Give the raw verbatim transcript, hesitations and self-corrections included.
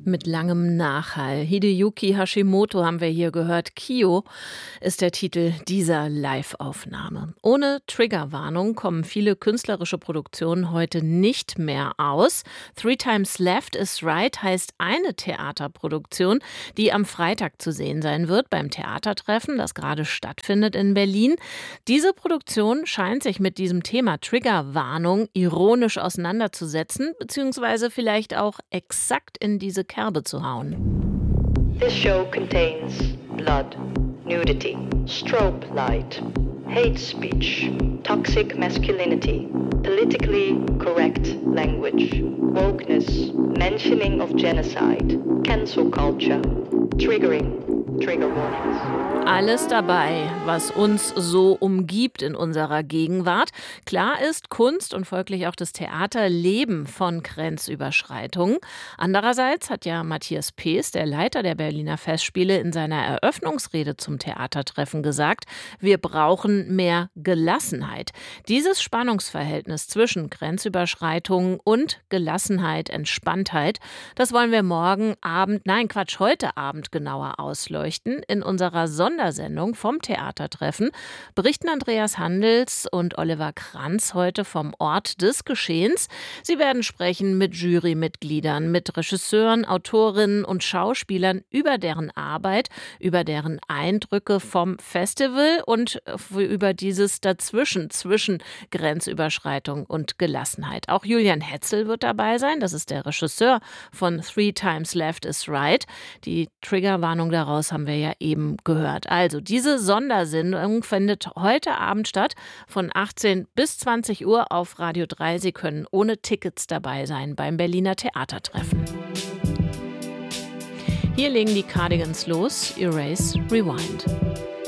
Mit langem Nachhall. Hideyuki Hashimoto haben wir hier gehört. Kyo ist der Titel dieser Live-Aufnahme. Ohne Triggerwarnung kommen viele künstlerische Produktionen heute nicht mehr aus. Three Times Left is Right heißt eine Theaterproduktion, die am Freitag zu sehen sein wird beim Theatertreffen, das gerade stattfindet in Berlin. Diese Produktion scheint sich mit diesem Thema Triggerwarnung ironisch auseinanderzusetzen, beziehungsweise vielleicht auch exakt in diese Kerbe zu hauen. This show contains blood, nudity, strobe light, hate speech, toxic masculinity, politically correct language, wokeness, mentioning of genocide, cancel culture, triggering, trigger warnings. Alles dabei, was uns so umgibt in unserer Gegenwart. Klar ist, Kunst und folglich auch das Theater leben von Grenzüberschreitungen. Andererseits hat ja Matthias Pees, der Leiter der Berliner Festspiele, in seiner Eröffnungsrede zum Theatertreffen gesagt, wir brauchen mehr Gelassenheit. Dieses Spannungsverhältnis zwischen Grenzüberschreitungen und Gelassenheit, Entspanntheit, das wollen wir morgen Abend, nein Quatsch, heute Abend genauer ausleuchten in unserer Sondersendung vom Theatertreffen berichten Andreas Handels und Oliver Kranz heute vom Ort des Geschehens. Sie werden sprechen mit Jurymitgliedern, mit Regisseuren, Autorinnen und Schauspielern über deren Arbeit, über deren Eindrücke vom Festival und über dieses Dazwischen, zwischen Grenzüberschreitung und Gelassenheit. Auch Julian Hetzel wird dabei sein. Das ist der Regisseur von Three Times Left is Right. Die Triggerwarnung daraus haben wir ja eben gehört. Also, diese Sondersendung findet heute Abend statt, von achtzehn bis zwanzig Uhr auf Radio drei. Sie können ohne Tickets dabei sein beim Berliner Theatertreffen. Hier legen die Cardigans los, Erase, Rewind.